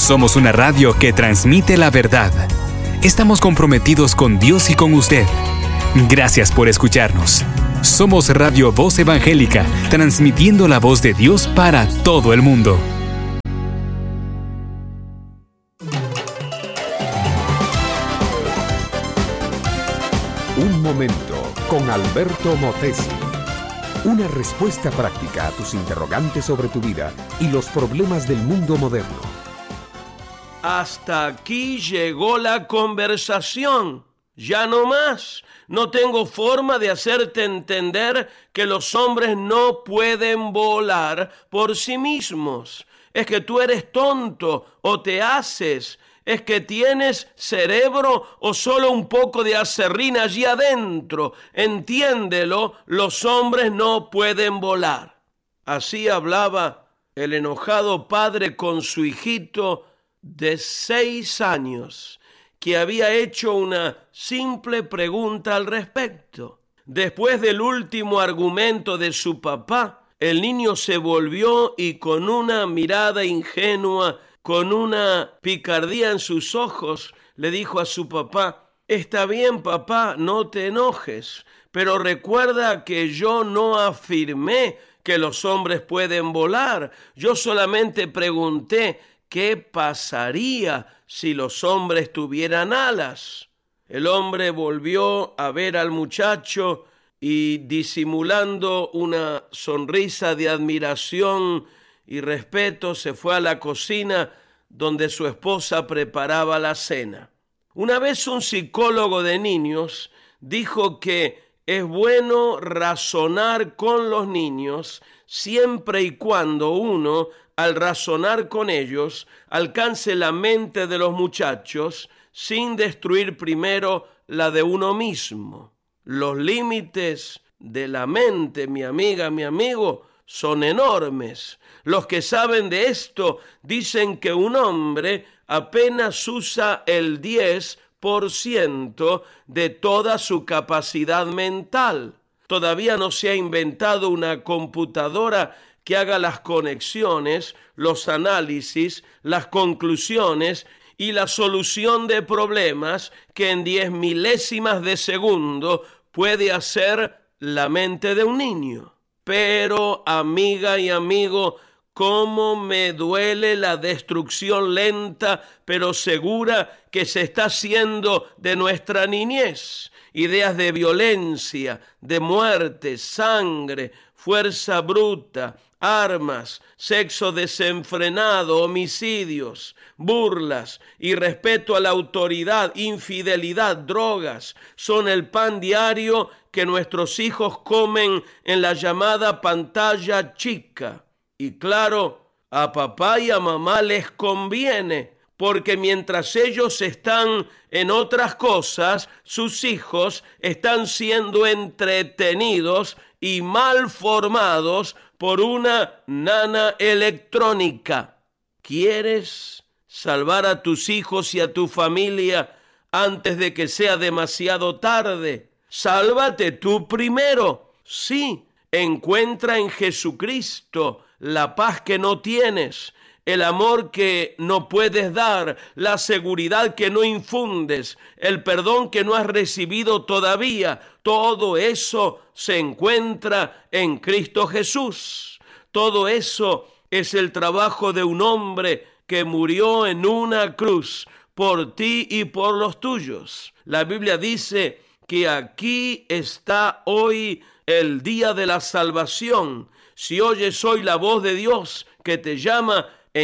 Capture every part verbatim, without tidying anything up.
Somos una radio que transmite la verdad. Estamos comprometidos con Dios y con usted. Gracias por escucharnos. Somos Radio Voz Evangélica, transmitiendo la voz de Dios para todo el mundo. Un momento con Alberto Motesi. Una respuesta práctica a tus interrogantes sobre tu vida y los problemas del mundo moderno. Hasta aquí llegó la conversación. Ya no más. No tengo forma de hacerte entender que los hombres no pueden volar por sí mismos. Es que tú eres tonto o te haces. Es que tienes cerebro o solo un poco de aserrín allí adentro. Entiéndelo, los hombres no pueden volar. Así hablaba el enojado padre con su hijito de seis años, que había hecho una simple pregunta al respecto. Después del último argumento de su papá, el niño se volvió y con una mirada ingenua, con una picardía en sus ojos, le dijo a su papá: «Está bien, papá, no te enojes, pero recuerda que yo no afirmé que los hombres pueden volar. Yo solamente pregunté ¿qué pasaría si los hombres tuvieran alas?». El hombre volvió a ver al muchacho y, disimulando una sonrisa de admiración y respeto, se fue a la cocina donde su esposa preparaba la cena. Una vez un psicólogo de niños dijo que es bueno razonar con los niños siempre y cuando uno, al razonar con ellos, alcance la mente de los muchachos sin destruir primero la de uno mismo. Los límites de la mente, mi amiga, mi amigo, son enormes. Los que saben de esto dicen que un hombre apenas usa el diez por ciento de toda su capacidad mental. Todavía no se ha inventado una computadora que haga las conexiones, los análisis, las conclusiones y la solución de problemas que en diez milésimas de segundo puede hacer la mente de un niño. Pero, amiga y amigo, cómo me duele la destrucción lenta pero segura que se está haciendo de nuestra niñez. Ideas de violencia, de muerte, sangre, fuerza bruta, armas, sexo desenfrenado, homicidios, burlas, irrespeto a la autoridad, infidelidad, drogas, son el pan diario que nuestros hijos comen en la llamada pantalla chica. Y claro, a papá y a mamá les conviene, porque mientras ellos están en otras cosas, sus hijos están siendo entretenidos y mal formados por una nana electrónica. ¿Quieres salvar a tus hijos y a tu familia antes de que sea demasiado tarde? Sálvate tú primero. Sí, encuentra en Jesucristo la paz que no tienes, el amor que no puedes dar, la seguridad que no infundes, el perdón que no has recibido todavía. Todo eso se encuentra en Cristo Jesús. Todo eso es el trabajo de un hombre que murió en una cruz por ti y por los tuyos. La Biblia dice que aquí está hoy el día de la salvación. Si oyes hoy la voz de Dios que te llama,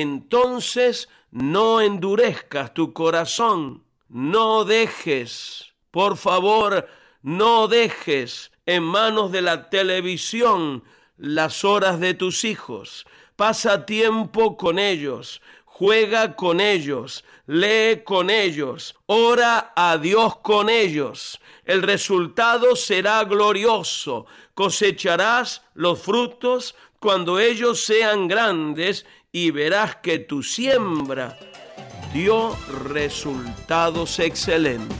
entonces no endurezcas tu corazón. No dejes, por favor, no dejes en manos de la televisión las horas de tus hijos. Pasa tiempo con ellos, juega con ellos, lee con ellos, ora a Dios con ellos. El resultado será glorioso. Cosecharás los frutos cuando ellos sean grandes y verás que tu siembra dio resultados excelentes.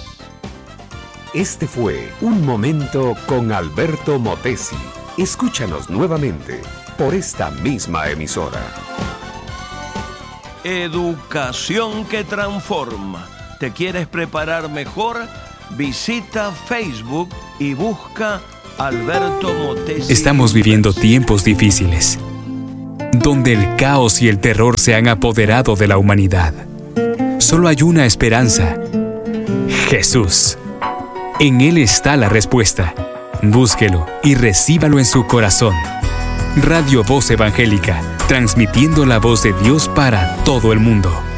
Este fue Un Momento con Alberto Motesi. Escúchanos nuevamente por esta misma emisora. Educación que transforma. ¿Te quieres preparar mejor? Visita Facebook y busca Alberto Motesi. Estamos viviendo tiempos difíciles, donde el caos y el terror se han apoderado de la humanidad. Solo hay una esperanza: Jesús. En Él está la respuesta. Búsquelo y recíbalo en su corazón. Radio Voz Evangélica, transmitiendo la voz de Dios para todo el mundo.